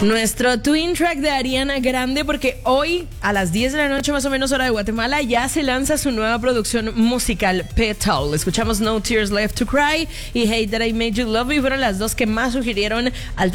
Nuestro twin track de Ariana Grande, porque hoy a las 10 de la noche más o menos hora de Guatemala ya se lanza su nueva producción musical Petal. Escuchamos No Tears Left to Cry y Hate That I Made You Love Me, fueron las dos que más sugirieron al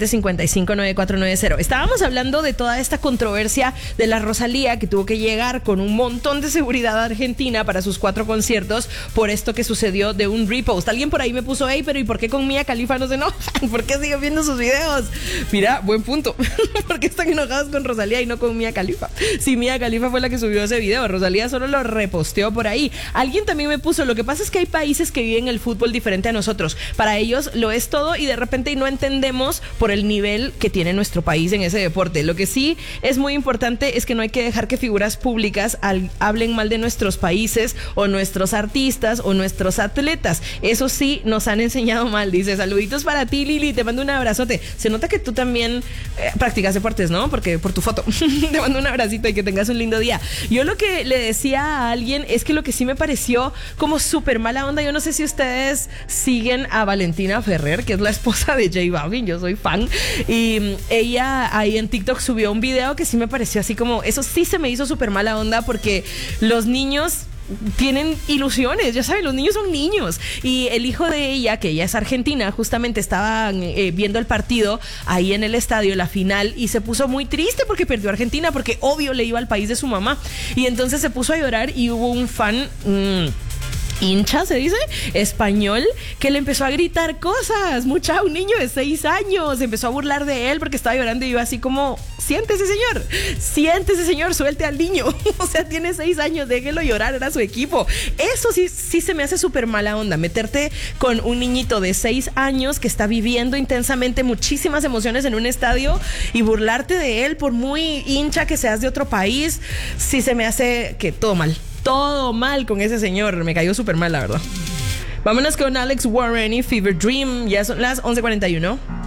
37559490. Estábamos hablando de toda esta controversia de la Rosalía, que tuvo que llegar con un montón de seguridad a Argentina para sus 4 conciertos por esto que sucedió de un repost. Alguien por ahí me puso, hey, pero ¿y por qué con Mia Khalifa no se enojan? ¿Por qué siguen viendo sus videos? Mira, buen punto. ¿Por qué están enojados con Rosalía y no con Mia Khalifa? Si Mia Khalifa fue la que subió ese video, Rosalía solo lo reposteó por ahí. Alguien también me puso, lo que pasa es que hay países que viven el fútbol diferente a nosotros. Para ellos lo es todo y de repente no entendemos por el nivel que tiene nuestro país en ese deporte. Lo que sí es muy importante es que no hay que dejar que figuras públicas hablen mal de nuestros países o nuestros artistas o nuestros atletas. Eso sí nos han enseñado mal. Dice, saluditos para ti, Lili, te mando un abrazote. Se nota que tú también practicas deportes, ¿no? Porque por tu foto te mando un abracito y que tengas un lindo día. Yo lo que le decía a alguien es que lo que sí me pareció como súper mala onda, yo no sé si ustedes siguen a Valentina Ferrer, que es la esposa de J Balvin, yo soy fan, y ella ahí en TikTok subió un video que sí me pareció así como, eso sí se me hizo súper mala onda porque los niños tienen ilusiones, ya saben, los niños son niños. Y el hijo de ella, que ella es argentina, justamente estaban viendo el partido ahí en el estadio, la final, y se puso muy triste porque perdió Argentina, porque obvio le iba al país de su mamá. Y entonces se puso a llorar y hubo un fan... hincha, se dice, español, que le empezó a gritar cosas. Un niño de 6 años empezó a burlar de él porque estaba llorando y yo así como, siéntese señor, suelte al niño. O sea, tiene 6 años, déjelo llorar, era su equipo. Eso sí se me hace súper mala onda, meterte con un niñito de 6 años que está viviendo intensamente muchísimas emociones en un estadio y burlarte de él por muy hincha que seas de otro país. Sí se me hace que todo mal con ese señor, me cayó súper mal, la verdad. Vámonos con Alex Warren y Fever Dream, ya son las 11:41.